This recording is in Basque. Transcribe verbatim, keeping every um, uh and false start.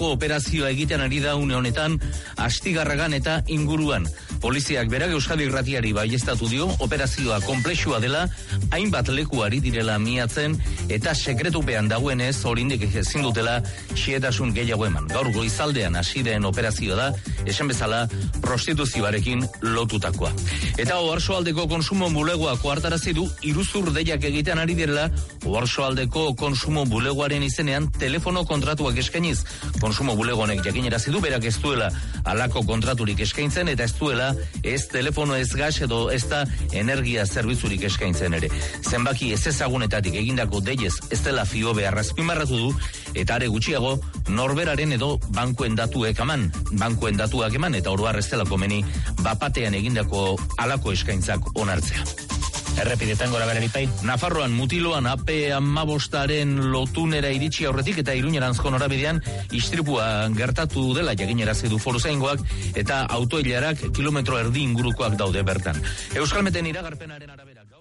egiteko operazioa egiten ari da une honetan Astigarragan eta inguruan. Poliziak berak Euskadi Irratiari baieztatu dio operazioa konplexua dela, hainbat lekuari direla miatzen eta sekretupean dagoenez oraindik ezin dutela xehetasun gehiago eman. Gaur goizaldean hasi den operazioa da, esan bezala prostituzioarekin lotutakoa. Eta Oarsoaldeko konsumo bulegoa koartarazi du iruzur deiak egiten ari direla Oarsoaldeko konsumo bulegoaren izenean telefono kontratuak eskainiz. Konsumo bulego honek jakinarazi du berak ez duela halako kontraturik eskaintzen eta ez duela ez telefono ez gas edo ez da energia zerbitzurik eskaintzen ere. Zenbaki ez ezagunetatik egindako deiez ez dela fio behar azpimarratu du eta are gutxiago norberaren edo bankuen datuek eman, bankuen datuak eman eta oro har ez dela komeni bapatean egindako halako eskaintzak onartzea. Errepidetan gora bera Ipai. Nafarroan mutiloan A P hamabostaren lotunera iritsi aurretik eta Iruñeranzko norabidean istripua gertatu dela jakinarazi du Foruzaingoak eta autoilarak kilometro erdi ingurukoak daude bertan. Euskalmeten iragarpenaren arabera